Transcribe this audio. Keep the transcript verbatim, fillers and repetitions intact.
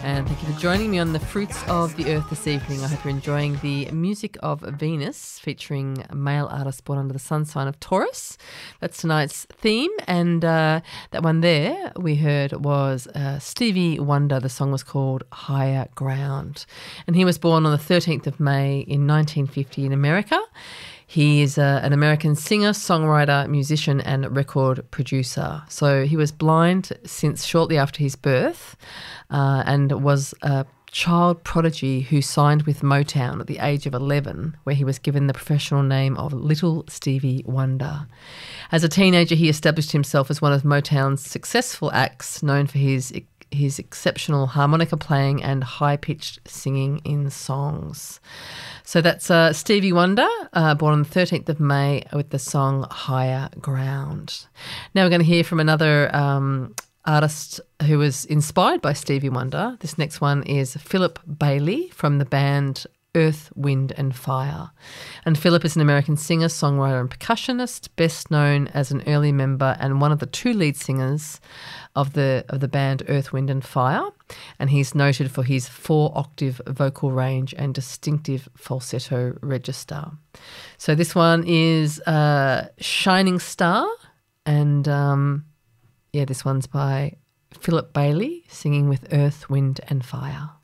And thank you for joining me on the Fruits of the Earth this evening. I hope you're enjoying the music of Venus featuring male artist born under the sun sign of Taurus. That's tonight's theme. And uh, that one there we heard was uh, Stevie Wonder. The song was called Higher Ground. And he was born on the thirteenth of May in nineteen fifty in America. He is a, an American singer, songwriter, musician and record producer. So he was blind since shortly after his birth uh, and was a child prodigy who signed with Motown at the age of eleven, where he was given the professional name of Little Stevie Wonder. As a teenager, he established himself as one of Motown's successful acts, known for his his exceptional harmonica playing and high-pitched singing in songs. So that's uh, Stevie Wonder, uh, born on the thirteenth of May with the song Higher Ground. Now we're going to hear from another um, artist who was inspired by Stevie Wonder. This next one is Philip Bailey from the band Earth, Wind and Fire. And Philip is an American singer, songwriter and percussionist, best known as an early member and one of the two lead singers of the of the band Earth, Wind and Fire. And he's noted for his four-octave vocal range and distinctive falsetto register. So this one is uh, Shining Star, and um, yeah, this one's by Philip Bailey singing with Earth, Wind and Fire.